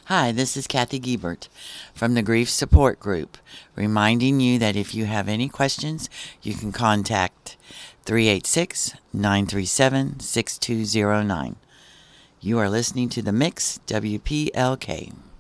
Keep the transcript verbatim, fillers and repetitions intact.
Hi, this is Kathy Giebert from the Grief Support Group, reminding you that if you have any questions, you can contact three eight six, nine three seven, six two zero nine. You are listening to The Mix, W P L K.